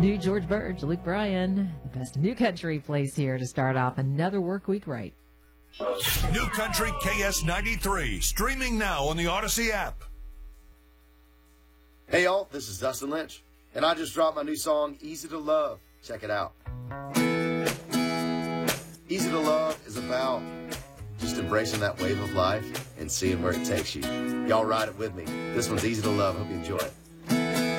New George Burge, Luke Bryan, the best new country plays here to start off another work week right. New Country KS93, streaming now on the Odyssey app. Hey y'all, this is Dustin Lynch, and I just dropped my new song, Easy to Love. Check it out. Easy to Love is about just embracing that wave of life and seeing where it takes you. Y'all ride it with me. This one's Easy to Love. Hope you enjoy it.